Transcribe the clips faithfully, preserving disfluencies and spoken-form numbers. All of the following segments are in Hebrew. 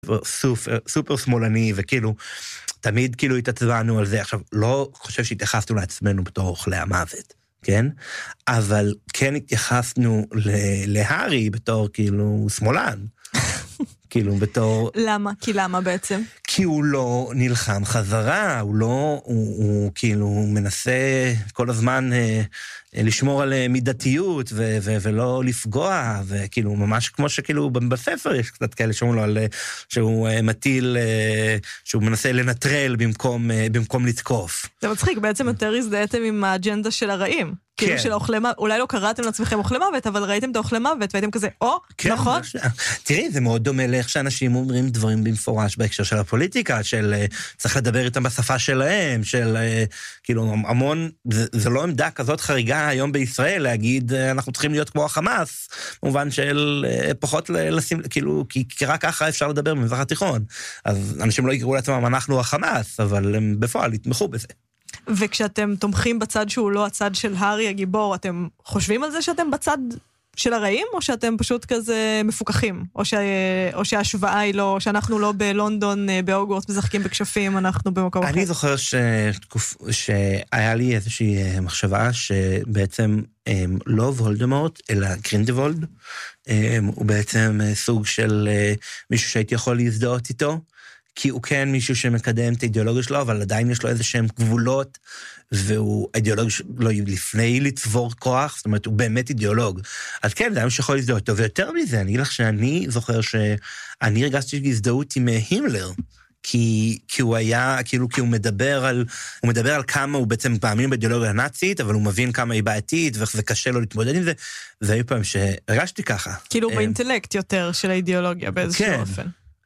סופר, סופר שמאלני, וכאילו, תמיד כאילו התעצבנו על זה. עכשיו, לא חושב שהתייחסנו לעצמנו בתור אוכלי המוות, כן? אבל כן התייחסנו להרי בתור כאילו שמאלן. כאילו בתור... למה? כי למה בעצם? כי הוא לא נלחם חזרה, הוא לא, הוא, הוא כאילו מנסה כל הזמן אה, לשמור על מידתיות ו, ו, ולא לפגוע, וכאילו ממש כמו שכאילו בספר יש קצת כאלה שאומרים לו על, שהוא אה, מטיל, אה, שהוא מנסה לנטרל במקום, אה, במקום לתקוף. זה מצחיק, בעצם יותר הזדהיתם עם האג'נדה של הרעים. כאילו של האוכלי מוות, אולי לא קראתם לעצמכם אוכלי מוות, אבל ראיתם את האוכלי מוות, והייתם כזה, או, נכון? תראי, זה מאוד דומה לאיך שאנשים אומרים דברים במפורש בהקשר של הפוליטיקה, של צריך לדבר איתם בשפה שלהם, של כאילו המון, זה לא עמדה כזאת חריגה היום בישראל, להגיד אנחנו צריכים להיות כמו החמאס, במובן של פחות לשים, כאילו, כי רק ככה אפשר לדבר במזרח התיכון, אז אנשים לא יקראו לעצמם אנחנו החמאס, אבל הם בפועל יתמכו בזה. וכשאתם תומכים בצד שהוא לא הצד של הארי הגיבור, אתם חושבים על זה שאתם בצד של הרעים, או שאתם פשוט כזה מפוקחים? או, ש... או שההשוואה היא לא, שאנחנו לא בלונדון, באוגוורט, משחקים בכשפים, אנחנו במקום אחר? אני זוכר ש... שהיה לי איזושהי מחשבה שבעצם לא וולדמורט, אלא גרינדוולד, הוא בעצם סוג של מישהו שהייתי יכול להזדהות איתו, כי הוא כן מישהו שמקדם את האידיאולוגיה שלו, אבל עדיין יש לו איזה שהם גבולות, והוא אידיאולוג שלו לפני לצבור כוח, זאת אומרת, הוא באמת אידיאולוג. אז כן, זה היה מישהו שיכול להזדהות אותו, ויותר מזה, אני אגיד לך שאני זוכר שאני הרגשתי הזדהות עם הימלר, כי, כי הוא היה, כאילו, כי הוא מדבר על, הוא מדבר על כמה הוא בעצם מאמין באידיאולוגיה הנאצית, אבל הוא מבין כמה היא בעייתית, ואיך זה קשה לו להתמודד עם זה, והיו פעם שהרגשתי ככה. כאילו באינטלקט יותר של האידיאולוגיה באיזשהו אופן.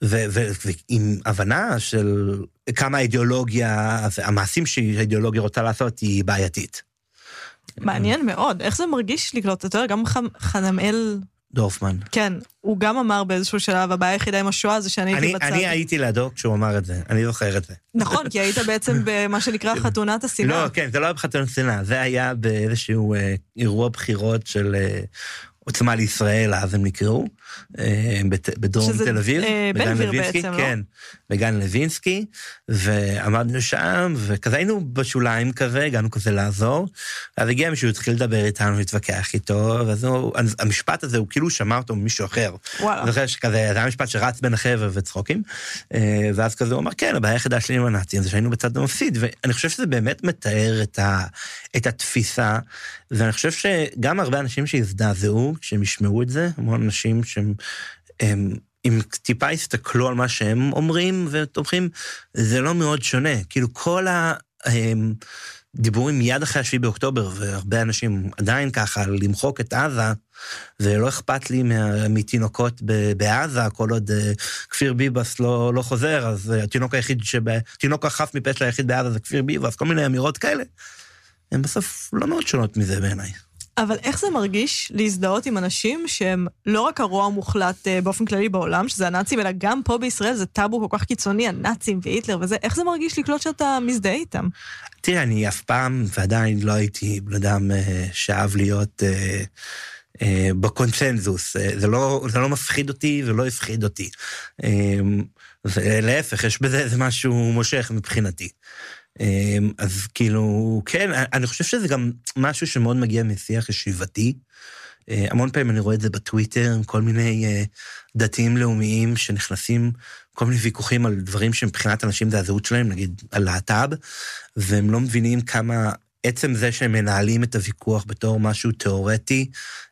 ועם הבנה של כמה האידיאולוגיה, המעשים שהאידיאולוגיה רוצה לעשות היא בעייתית. מעניין מאוד. איך זה מרגיש לקלוט? אתה יודע, גם חנמאל... דורפמן. כן, הוא גם אמר באיזשהו שלב, הבעיה היחידה עם השואה זה שאני הייתי בצד. אני הייתי לידו כשהוא אמר את זה, אני זוכר את זה. נכון, כי היית בעצם במה שנקרא חתונת השנאה. לא, כן, זה לא היה בחתונת השנאה, זה היה באיזשהו אירוע בחירות של... עוצמה לישראל, אז הם נקראו, בדרום תל אביב. בן גביר בעצם, לא? כן, בגן לוינסקי, ועמדנו שם, וכזה היינו בשוליים כזה, הגענו כזה לעזור, אז הגיע מישהו, התחיל לדבר איתנו, להתווכח איתו, ואז המשפט הזה, הוא כאילו שמע אותו ממישהו אחר. וואלה. אני זוכר שכזה, זה היה משפט שרץ בין החבר וצחוקים, ואז כזה הוא אמר, כן, הבעיה היחידה שלי עם הנאצים, זה שהיינו בצד המפסיד, ואני חושב שזה באמת מתאר את התפיסה, ואני חושב שגם הרבה אנשים שהזדעזעו, כשהם ישמעו את זה, המון אנשים שהם, הם, אם טיפה יסתכלו על מה שהם אומרים ותומכים, זה לא מאוד שונה. כאילו כל הדיבורים מיד אחרי השביעי באוקטובר, והרבה אנשים עדיין ככה, למחוק את עזה, ולא אכפת לי מתינוקות בעזה, כל עוד כפיר ביבס לא, לא חוזר, אז התינוק היחיד שבה, תינוק החף מפשע היחיד בעזה זה כפיר ביבס, כל מיני אמירות כאלה, הן בסוף לא מאוד שונות מזה בעיניי. אבל איך זה מרגיש להזדהות עם אנשים שהם לא רק הרוע המוחלט באופן כללי בעולם, שזה הנאצים, אלא גם פה בישראל זה טאבו כל כך קיצוני, הנאצים והיטלר וזה, איך זה מרגיש לקלוט שאתה מזדהה איתם? תראה, אני אף פעם ועדיין לא הייתי בן אדם שאהב להיות אה, אה, בקונצנזוס, זה לא, זה לא מפחיד אותי ולא הפחיד אותי. אה, ולהפך, יש בזה איזה משהו מושך מבחינתי. אז כאילו, כן, אני חושב שזה גם משהו שמאוד מגיע משיח ישיבתי. המון פעמים אני רואה את זה בטוויטר, כל מיני דתיים לאומיים שנכנסים, כל מיני ויכוחים על דברים שמבחינת אנשים זה הזהות שלהם, נגיד על להט"ב, והם לא מבינים כמה עצם זה שהם מנהלים את הוויכוח בתור משהו תיאורטי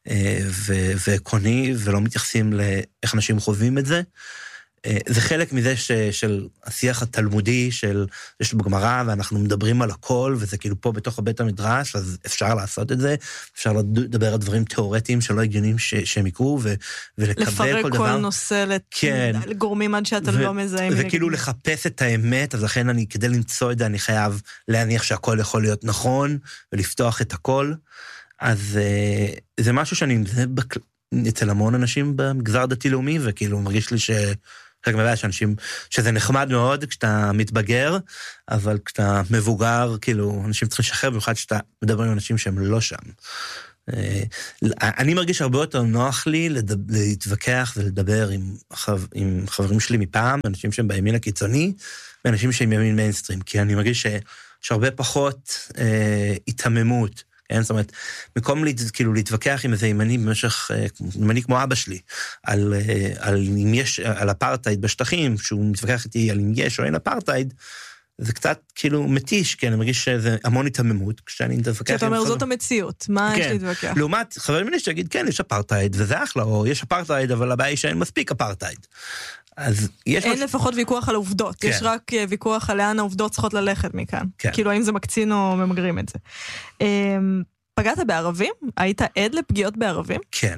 ועקרוני, ולא מתייחסים לאיך אנשים חווים את זה, זה חלק מזה ש, של השיח התלמודי, של, יש בגמרא, ואנחנו מדברים על הכל, וזה כאילו פה בתוך הבית המדרש, אז אפשר לעשות את זה, אפשר לדבר על דברים תיאורטיים שלא הגיונים ש, שהם יקרו, ו, ולקבל כל דבר. לפרק כל נושא כן. לגורמים עד שאתה ו, לא מזהה. וכאילו נגד. לחפש את האמת, אז לכן אני, כדי למצוא את זה, אני חייב להניח שהכל יכול להיות נכון, ולפתוח את הכל. אז זה משהו שאני, זה בק... אצל המון אנשים במגזר דתי-לאומי, וכאילו מרגיש לי ש... חלק מהבעיה שאנשים, שזה נחמד מאוד כשאתה מתבגר, אבל כשאתה מבוגר, כאילו, אנשים צריכים לשחרר, במיוחד שאתה מדבר עם אנשים שהם לא שם. אני מרגיש הרבה יותר נוח לי להתווכח ולדבר עם, עם חברים שלי מפעם, אנשים שהם בימין הקיצוני, ואנשים שהם ימין מיינסטרים, כי אני מרגיש שיש הרבה פחות אה, התעממות, כן? זאת אומרת, במקום לה, כאילו, להתווכח עם איזה ימני במשך, ימני כמו אבא שלי, על, על, אם יש, על אפרטייד בשטחים, שהוא מתווכח איתי על אם יש או אין אפרטייד, זה קצת כאילו מתיש, כי אני מרגיש שזה המון התעממות, כשאני מתווכח... כשאתה אומר, זאת המציאות, מה יש להתווכח? לעומת חברים מני שתגיד, כן, יש אפרטייד, וזה אחלה, או יש אפרטייד, אבל הבעיה היא שאין מספיק אפרטייד. אז יש... אין לפחות ויכוח על העובדות, יש רק ויכוח על לאן העובדות צריכות ללכת מכאן. כאילו, האם זה מקצין או ממגרים את זה. פגעת בערבים? היית עד לפגיעות בערבים? כן.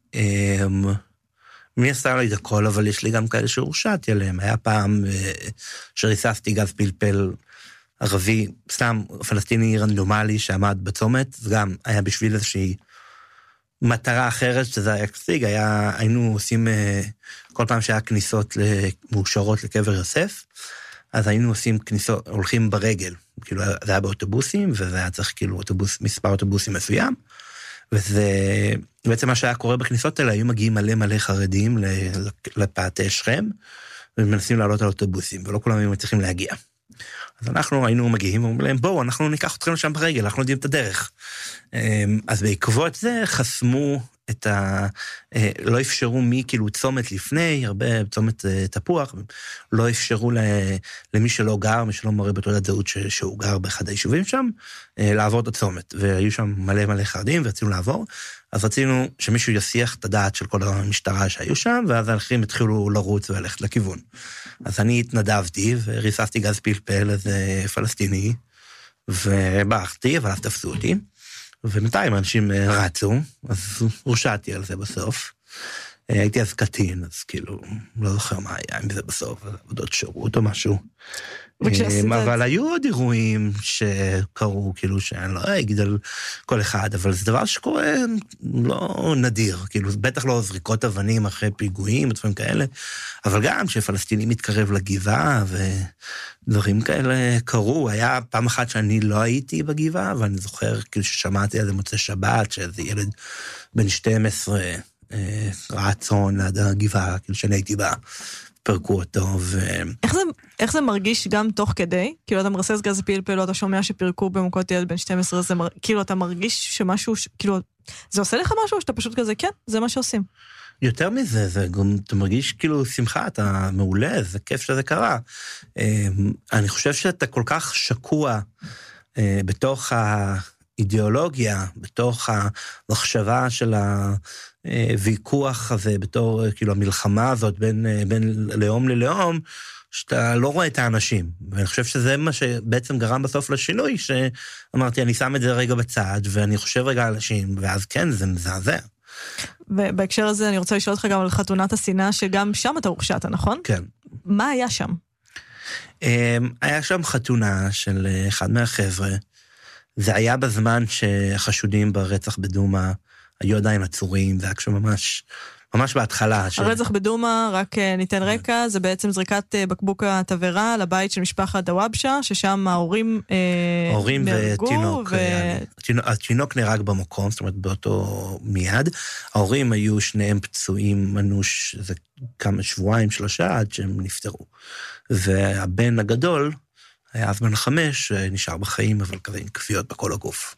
מי עשה לי את הכל, אבל יש לי גם כאלה שהורשעתי עליהם. היה פעם שריססתי גז פלפל ערבי, סתם פלסטיני רנדומלי שעמד בצומת, זה גם היה בשביל איזושהי מטרה אחרת, שזה היה כסיג, היה, היינו עושים, כל פעם שהיה כניסות מאושרות לקבר יוסף, אז היינו עושים כניסות, הולכים ברגל, כאילו זה היה באוטובוסים, וזה היה צריך כאילו אוטובוס, מספר אוטובוסים מסוים, וזה, בעצם מה שהיה קורה בכניסות האלה, היו מגיעים מלא מלא חרדים לפאתי שכם, ומנסים לעלות על אוטובוסים, ולא כולם היו מצליחים להגיע. אז אנחנו היינו מגיעים, ואומרים להם, בואו, אנחנו ניקח אתכם לשם ברגל, אנחנו יודעים את הדרך. אז בעקבות זה חסמו את ה... לא אפשרו מי כאילו צומת לפני, הרבה צומת תפוח, לא אפשרו למי שלא גר, מי שלא מראה בתעודת זהות שהוא גר באחד היישובים שם, לעבור את הצומת. והיו שם מלא מלא חרדים, ורצינו לעבור, אז רצינו שמישהו יסיח את הדעת של כל המשטרה שהיו שם, ואז האחרים התחילו לרוץ וללכת לכיוון. אז אני התנדבתי, וריססתי גז פלפל איזה פלסטיני, ובאחתי, אבל אז תפסו אותי, ובינתיים אנשים רצו, אז הורשעתי על זה בסוף. הייתי אז קטין, אז כאילו, לא זוכר מה היה עם זה בסוף, עבודות שירות או משהו. אבל היו עוד אירועים שקרו, כאילו שאני לא אגיד על כל אחד, אבל זה דבר שקורה לא נדיר, כאילו בטח לא זריקות אבנים אחרי פיגועים, דברים כאלה, אבל גם שפלסטיני מתקרב לגבעה ודברים כאלה קרו. היה פעם אחת שאני לא הייתי בגבעה, ואני זוכר כאילו ששמעתי על זה מוצא שבת, שאיזה ילד בן שתים עשרה רעה צאן ליד הגבעה, כאילו שאני הייתי בה, פרקו אותו, ו... איך זה, איך זה מרגיש גם תוך כדי? כאילו אתה מרסס גז פלפל, או אתה שומע שפרקו במכות ילד בן שתים עשרה, זה מר... כאילו אתה מרגיש שמשהו, כאילו, זה עושה לך משהו, או שאתה פשוט כזה, כן, זה מה שעושים. יותר מזה, זה גם, אתה מרגיש כאילו שמחה, אתה מעולה, זה כיף שזה קרה. אני חושב שאתה כל כך שקוע בתוך האידיאולוגיה, בתוך המחשבה של הוויכוח הזה, בתור כאילו המלחמה הזאת בין, בין לאום ללאום, שאתה לא רואה את האנשים. ואני חושב שזה מה שבעצם גרם בסוף לשינוי, שאמרתי, אני שם את זה רגע בצד, ואני חושב רגע על אנשים, ואז כן, זה מזעזע. ובהקשר הזה אני רוצה לשאול אותך גם על חתונת השנאה, שגם שם אתה הורשעת, נכון? כן. מה היה שם? היה שם חתונה של אחד מהחבר'ה, זה היה בזמן שהחשודים ברצח בדומה, היו עדיין עצורים, זה היה כשממש, ממש בהתחלה. הרצח בדומה, רק ניתן רקע, זה בעצם זריקת בקבוק התברה לבית של משפחת דוואבשה, ששם ההורים נהרגו. התינוק נהרג במקום, זאת אומרת באותו מיד. ההורים היו שניהם פצועים אנוש, זה כמה שבועיים, שלושה, עד שהם נפטרו. והבן הגדול, היה אז בן חמש, נשאר בחיים, אבל כזה עם כפיות בכל הגוף.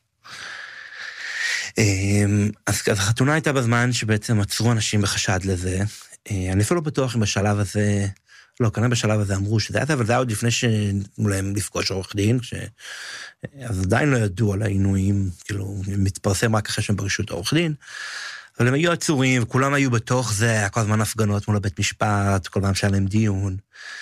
אז החתונה הייתה בזמן שבעצם עצרו אנשים בחשד לזה. אני אפילו לא בטוח אם בשלב הזה, לא, כנראה בשלב הזה אמרו שזה היה זה, אבל זה היה עוד לפני שנתנו להם לפגוש עורך דין, ש... אז עדיין לא ידעו על העינויים, כאילו, מתפרסם רק אחרי שהם ברשות העורך דין, אבל הם היו עצורים, וכולם היו בתוך זה, היה כל הזמן הפגנות מול הבית משפט, כל פעם שהיה להם דיון.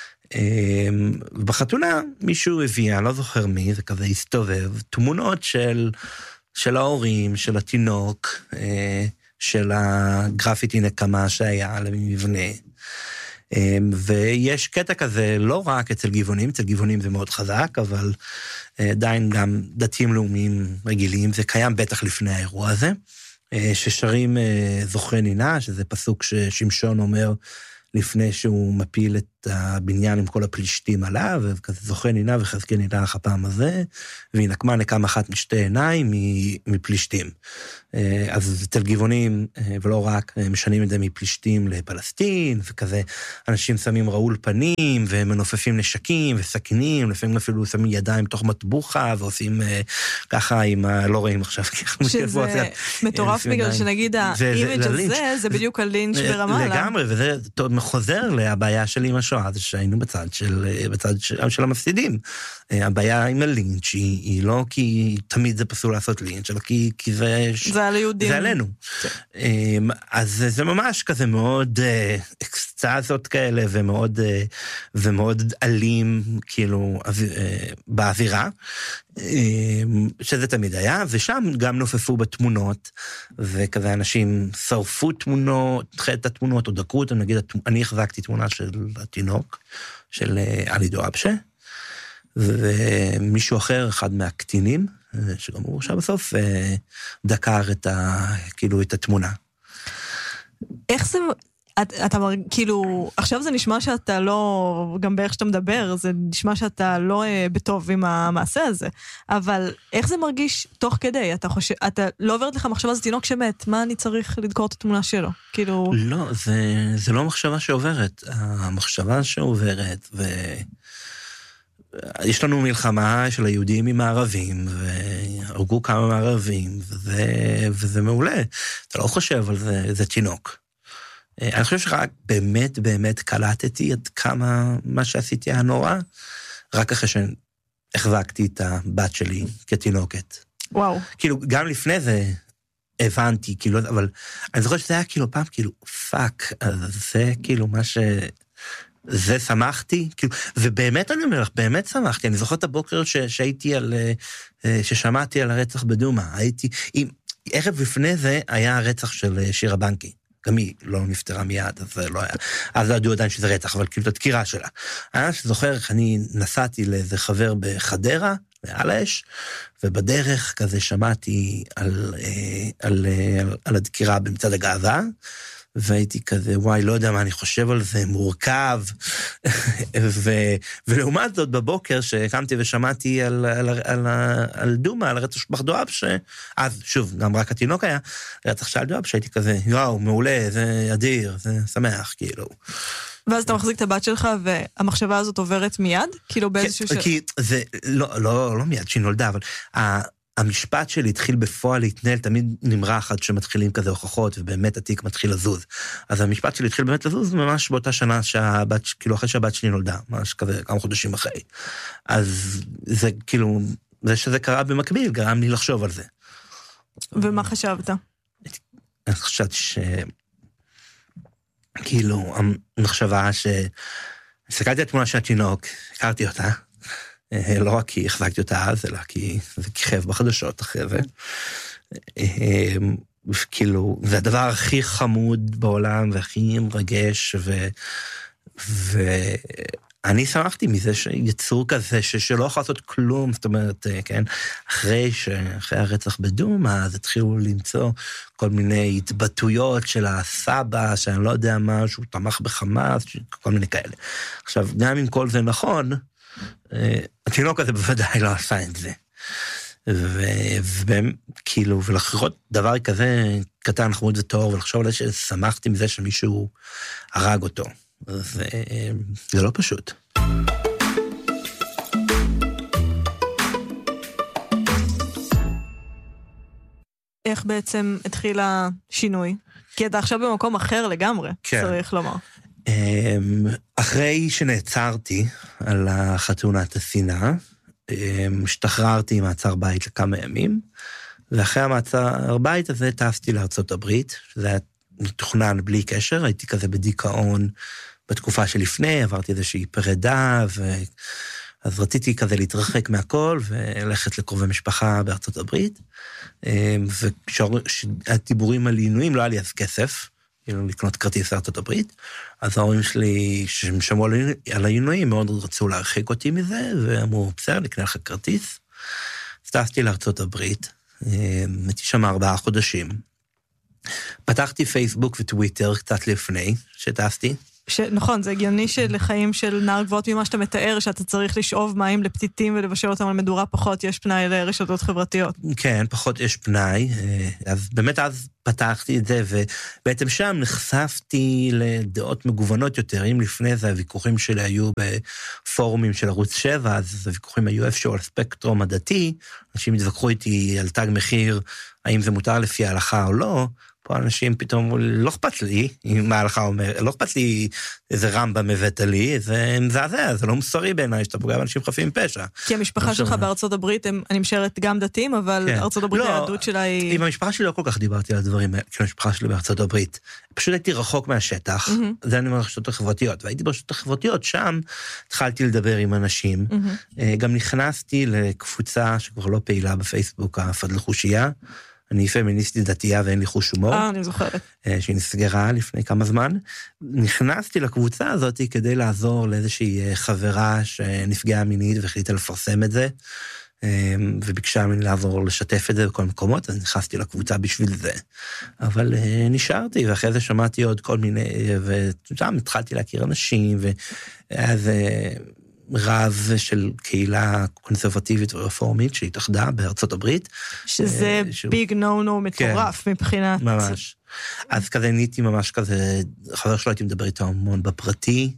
בחתונה מישהו הביא, אני לא זוכר מי, זה כזה הסתובב, תמונות של... של ההורים, של התינוק, של הגרפיטי נקמה שהיה למבנה. ויש קטע כזה, לא רק אצל גבעונים, אצל גבעונים זה מאוד חזק, אבל עדיין גם דתיים לאומיים רגילים, זה קיים בטח לפני האירוע הזה, ששרים זוכרי נינה, שזה פסוק ששמשון אומר לפני שהוא מפיל את את הבניין עם כל הפלישתים עליו, וכזה זוכה נינה וחזקי נינה לך הפעם הזה, והיא נקמה נקם אחת משתי עיניים מפלישתים. אז אצל גבעונים, ולא רק, משנים את זה מפלישתים לפלסטין, וכזה אנשים שמים רעול פנים, ומנופפים נשקים וסכינים, לפעמים אפילו שמים ידיים תוך מטבוחה, ועושים ככה עם, לא רואים עכשיו. שזה מטורף בגלל שנגיד האימג' הזה, זה בדיוק הלינץ' ברמאללה. לגמרי, וזה חוזר לבעיה שלי עם השואה, זה שהיינו בצד של, בצד של המפסידים. הבעיה עם הלינץ' היא, היא לא כי תמיד זה פסול לעשות לינץ', אלא כי, כי זה... זה על היהודים. זה עלינו. אז זה ממש כזה מאוד אקסטזות כאלה, ומאוד, ומאוד אלים, כאילו, באווירה, שזה תמיד היה, ושם גם נופפו בתמונות, וכזה אנשים שרפו תמונות, את התמונות, או דקרו אותם, נגיד, אני החזקתי תמונה של התינוק, של עלי דואבשה, ומישהו אחר, אחד מהקטינים, שגם הוא עכשיו בסוף, דקר את ה, כאילו, את התמונה. איך זה, אתה, אתה מרג, כאילו, עכשיו זה נשמע שאתה לא, גם באיך שאתה מדבר, זה נשמע שאתה לא בטוב עם המעשה הזה, אבל איך זה מרגיש תוך כדי? אתה חושב, אתה לא עוברת לך מחשבה, זה תינוק שמת, מה אני צריך לדקור את התמונה שלו? כאילו... לא, זה, זה לא מחשבה שעוברת. המחשבה שעוברת, ו... יש לנו מלחמה של היהודים עם הערבים, והרגו כמה מהערבים, וזה, וזה מעולה. אתה לא חושב על זה, זה תינוק. אני חושב שרק באמת באמת קלטתי עד כמה מה שעשיתי היה נורא, רק אחרי שהחזקתי את הבת שלי כתינוקת. וואו. כאילו, גם לפני זה הבנתי, כאילו, אבל אני זוכר שזה היה כאילו פעם, כאילו, פאק, אז זה כאילו מה ש... זה שמחתי, כאילו, ובאמת אני אומר לך, באמת שמחתי, אני זוכר את הבוקר ש, שהייתי על, ששמעתי על הרצח בדומה, הייתי, עם, ערב לפני זה היה הרצח של שירה בנקי, גם היא לא נפטרה מיד, אז זה לא היה, אז לא ידעו עדיין שזה רצח, אבל כאילו את הדקירה שלה. אני זוכר איך אני נסעתי לאיזה חבר בחדרה, מעל האש, ובדרך כזה שמעתי על, על, על, על הדקירה במצעד הגאווה, והייתי כזה, וואי, לא יודע מה אני חושב על זה, מורכב, ו, ולעומת זאת בבוקר שקמתי ושמעתי על, על, על, על דומה, על רצח של דואבשה, אז שוב, גם רק התינוק היה, רצח של דואבשה, הייתי כזה, יואו, מעולה, זה אדיר, זה שמח, כאילו. ואז אתה מחזיק את הבת שלך, והמחשבה הזאת עוברת מיד? כאילו באיזשהו... כי זה, לא, לא, לא מיד שהיא נולדה, אבל... המשפט שלי התחיל בפועל להתנהל, תמיד נמרח עד שמתחילים כזה הוכחות, ובאמת התיק מתחיל לזוז. אז המשפט שלי התחיל באמת לזוז, ממש באותה שנה שהבת, כאילו אחרי שהבת שלי נולדה, ממש כזה כמה חודשים אחרי. אז זה כאילו, זה שזה קרה במקביל, גרם לי לחשוב על זה. ומה חשבת? אני חשבתי ש... כאילו, המחשבה ש... הסתכלתי על תמונה של התינוק, הכרתי אותה, לא רק כי החזקתי אותה אז, אלא כי זה כיכב בחדשות אחרי זה. כאילו, זה הדבר הכי חמוד בעולם, והכי מרגש, ו... ואני שמחתי מזה שיצור כזה, שלא יכול לעשות כלום, זאת אומרת, כן, אחרי שאחרי הרצח בדומה, אז התחילו למצוא כל מיני התבטאויות של הסבא, שאני לא יודע מה, שהוא תמך בחמאס, כל מיני כאלה. עכשיו, גם אם כל זה נכון, התינוק הזה בוודאי לא עשה את זה. וכאילו, ולחרות דבר כזה קטן, חמוד וטוב, ולחשוב על זה ששמחתי מזה שמישהו הרג אותו. זה, זה לא פשוט. איך בעצם התחיל השינוי? כי אתה עכשיו במקום אחר לגמרי, כן. צריך לומר. אחרי שנעצרתי על החתונת השנאה, השתחררתי מעצר בית לכמה ימים, ואחרי המעצר בית הזה טסתי לארצות הברית, שזה היה מתוכנן בלי קשר, הייתי כזה בדיכאון בתקופה שלפני, עברתי איזושהי פרידה, ו... אז רציתי כזה להתרחק מהכל, ולכת לקרובי משפחה בארצות הברית, והדיבורים על עינויים, לא היה לי אז כסף, לקנות כרטיס לארצות הברית, אז ההורים שלי, שהם שמעו על העינויים, מאוד רצו להרחיק אותי מזה, ואמרו, בסדר, נקנה לך כרטיס. טסתי לארצות הברית, הייתי שם ארבעה חודשים, פתחתי פייסבוק וטוויטר קצת לפני שטסתי, נכון, זה הגיוני שלחיים של נער גבוהות ממה שאתה מתאר, שאתה צריך לשאוב מים לפתיתים ולבשל אותם על מדורה, פחות יש פנאי לרשתות חברתיות. כן, פחות יש פנאי, אז באמת אז פתחתי את זה, ובעצם שם נחשפתי לדעות מגוונות יותר, אם לפני זה הוויכוחים שלי היו בפורומים של ערוץ שבע, אז הוויכוחים היו איפשהו על ספקטרום הדתי, אנשים התווכחו איתי על תג מחיר, האם זה מותר לפי ההלכה או לא, פה אנשים פתאום, לא אכפת לי, מה ההלכה אומר, לא אכפת לי איזה רמב"ם הבאת לי, זה מזעזע, זה לא מוסרי בעיניי, שאתה פוגע באנשים חפים פשע. כי המשפחה שלך בארצות הברית, אני משערת גם דתיים, אבל ארצות הברית היהדות שלה היא... עם המשפחה שלי לא כל כך דיברתי על הדברים, כאילו המשפחה שלי בארצות הברית. פשוט הייתי רחוק מהשטח, זה אני אומר רשתות החברתיות, והייתי ברשתות החברתיות, שם התחלתי לדבר עם אנשים, גם נכנסתי לקבוצה שכבר לא פעילה בפייסבוק, הפדלחושייה, אני פמיניסטית דתייה ואין לי חוש הומור. אה, אני זוכרת. שהיא נסגרה לפני כמה זמן. נכנסתי לקבוצה הזאת כדי לעזור לאיזושהי חברה שנפגעה מינית והחליטה לפרסם את זה, וביקשה ממני לעזור לשתף את זה בכל מקומות, אז נכנסתי לקבוצה בשביל זה. אבל נשארתי, ואחרי זה שמעתי עוד כל מיני, ושם התחלתי להכיר אנשים, והיה זה... רב של קהילה קונסרבטיבית ורפורמית שהתאחדה בארצות הברית. שזה ביג נו נו מטורף מבחינת... ממש. אז כזה ניתי ממש כזה, חבר שלו הייתי מדבר איתו המון בפרטי,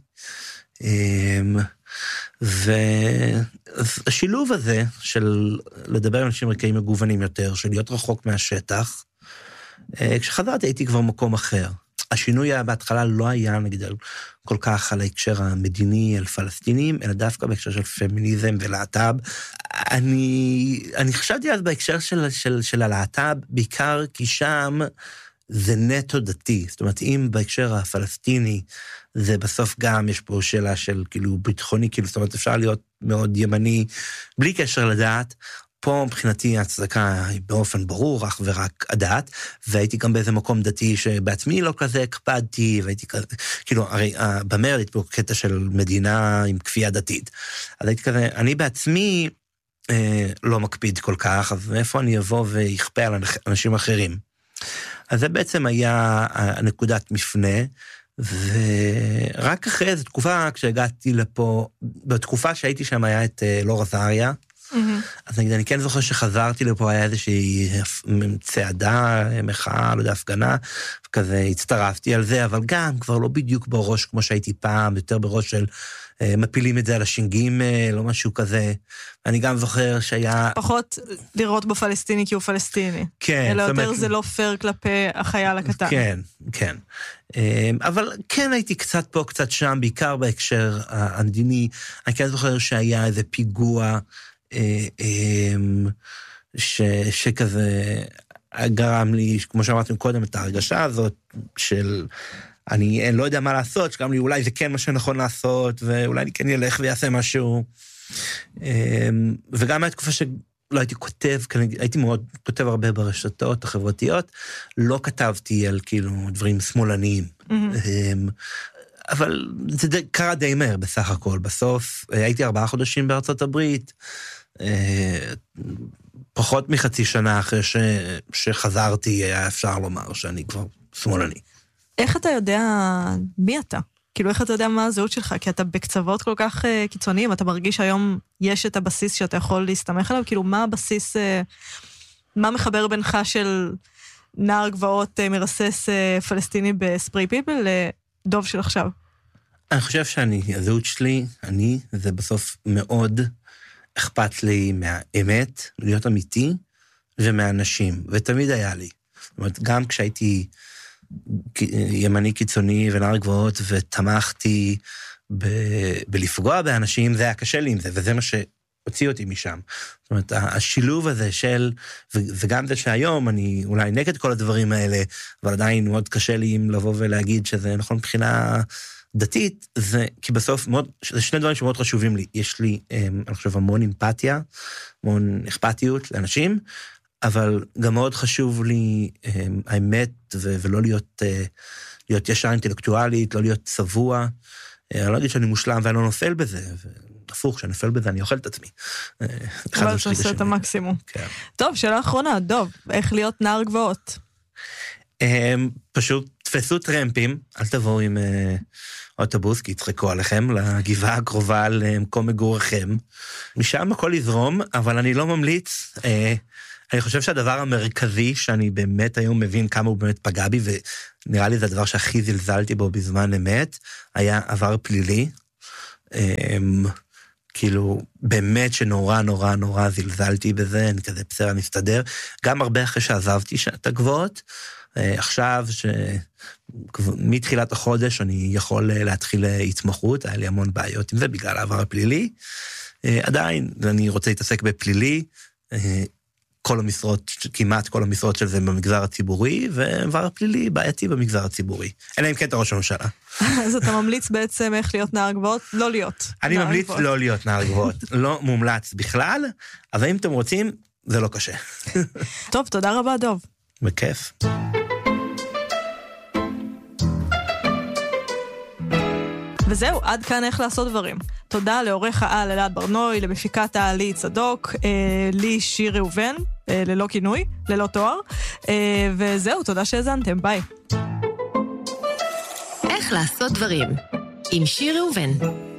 והשילוב הזה של לדבר עם אנשים רקעים מגוונים יותר, של להיות רחוק מהשטח, כשחזרתי הייתי כבר מקום אחר. השינוי בהתחלה לא היה, נגיד, כל כך על ההקשר המדיני על פלסטינים, אלא דווקא בהקשר של פמיניזם ולהט"ב. אני, אני חשבתי אז בהקשר של, של, של הלהט"ב, בעיקר כי שם זה נטו דתי. זאת אומרת, אם בהקשר הפלסטיני, זה בסוף גם, יש פה שאלה של כאילו ביטחוני, כאילו, זאת אומרת, אפשר להיות מאוד ימני, בלי קשר לדעת, פה מבחינתי ההצדקה היא באופן ברור, אך ורק הדעת, והייתי גם באיזה מקום דתי שבעצמי לא כזה הקפדתי, והייתי כזה, כאילו, הרי במרד הייתי פה קטע של מדינה עם כפייה דתית. אז הייתי כזה, אני בעצמי אה, לא מקפיד כל כך, אז איפה אני אבוא ויכפה על אנשים אחרים? אז זה בעצם היה הנקודת מפנה, ורק אחרי איזו תקופה, כשהגעתי לפה, בתקופה שהייתי שם היה את לורה זריה, אז נגיד, אני כן זוכר שחזרתי לפה, היה איזושהי צעדה, מחאה, לא יודע, הפגנה, וכזה הצטרפתי על זה, אבל גם כבר לא בדיוק בראש כמו שהייתי פעם, יותר בראש של מפילים את זה על השינגים, לא משהו כזה. אני גם זוכר שהיה... פחות לראות בפלסטיני כי הוא פלסטיני. כן. אלא יותר זה לא פייר כלפי החייל הקטן. כן, כן. אבל כן הייתי קצת פה, קצת שם, בעיקר בהקשר המדיני. אני כן זוכר שהיה איזה פיגוע, ש, שכזה גרם לי, כמו שאמרתם קודם, את ההרגשה הזאת של, אני לא יודע מה לעשות, שגם לי אולי זה כן מה שנכון לעשות, ואולי אני כן ילך ויעשה משהו. וגם הייתה תקופה שלא הייתי כותב, הייתי מאוד כותב הרבה ברשתות החברתיות, לא כתבתי על כאילו דברים שמאלניים. אבל זה קרה די מהר בסך הכל. בסוף הייתי ארבעה חודשים בארצות הברית, פחות מחצי שנה אחרי ש, שחזרתי, היה אפשר לומר שאני כבר שמאלני. איך אתה יודע מי אתה? כאילו, איך אתה יודע מה הזהות שלך? כי אתה בקצוות כל כך קיצוניים, אתה מרגיש היום יש את הבסיס שאתה יכול להסתמך עליו? כאילו, מה הבסיס, מה מחבר בינך של נער גבעות מרסס פלסטיני בספרי פיפל לדוב של עכשיו? אני חושב שאני, הזהות שלי, אני, זה בסוף מאוד אכפת לי מהאמת, להיות אמיתי, ומהאנשים, ותמיד היה לי. זאת אומרת, גם כשהייתי ימני קיצוני ונער גבעות, ותמכתי ב- בלפגוע באנשים, זה היה קשה לי עם זה, וזה מה שהוציא אותי משם. זאת אומרת, השילוב הזה של, וגם זה שהיום אני אולי נגד כל הדברים האלה, אבל עדיין מאוד קשה לי אם לבוא ולהגיד שזה נכון מבחינה דתית, זה כי בסוף מאוד, זה שני דברים שמאוד חשובים לי. יש לי, אני חושב, המון אמפתיה, המון אכפתיות לאנשים, אבל גם מאוד חשוב לי האמת, ולא להיות, להיות ישר אינטלקטואלית, לא להיות צבוע. אני לא אגיד שאני מושלם ואני לא נופל בזה, הפוך, שאני נופל בזה, אני אוכל את עצמי. אבל אתה עושה את המקסימום. טוב, שאלה אחרונה, דוב, איך להיות נער גבעות? פשוט תפסו טרמפים, אל תבואו עם אה, אוטובוס, כי יצחקו עליכם, לגבעה הקרובה למקום מגורכם. משם הכל יזרום, אבל אני לא ממליץ. אה, אני חושב שהדבר המרכזי, שאני באמת היום מבין כמה הוא באמת פגע בי, ונראה לי זה הדבר שהכי זלזלתי בו בזמן אמת, היה עבר פלילי. אה, כאילו, באמת שנורא נורא נורא זלזלתי בזה, אני כזה בסדר, אני אסתדר. גם הרבה אחרי שעזבתי את הגבוהות, עכשיו שמתחילת החודש אני יכול להתחיל התמחות, היה לי המון בעיות עם זה בגלל העבר הפלילי. עדיין, אני רוצה להתעסק בפלילי, כל המשרות, כמעט כל המשרות של זה במגזר הציבורי, ועבר הפלילי בעייתי במגזר הציבורי. אלא אם כן אתה ראש הממשלה. אז אתה ממליץ בעצם איך להיות נער גבוהות? לא להיות. אני ממליץ לא להיות נער גבוהות. לא מומלץ בכלל, אבל אם אתם רוצים, זה לא קשה. טוב, תודה רבה, דוב. בכיף. וזהו, עד כאן איך לעשות דברים. תודה לעורך העל אלעד ברנוי, למפיקת העל לי צדוק, אה, לי שיר ראובן, אה, ללא כינוי, ללא תואר, אה, וזהו, תודה שהזנתם, ביי. איך לעשות דברים, עם שיר ראובן.